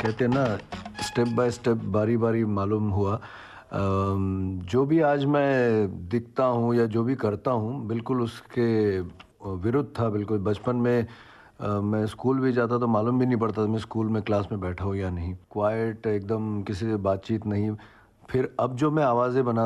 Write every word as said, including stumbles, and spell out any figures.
कहते हैं ना, स्टेप बाय स्टेप, बारी बारी मालूम हुआ। अम, जो भी आज मैं दिखता हूँ या जो भी करता हूँ, बिल्कुल उसके विरुद्ध था। बिल्कुल बचपन में अ, मैं स्कूल भी जाता तो मालूम भी नहीं पड़ता था मैं स्कूल में क्लास में बैठा हूँ या नहीं। क्वाइट एकदम, किसी से बातचीत नहीं। फिर अब जो मैं आवाज़ें बना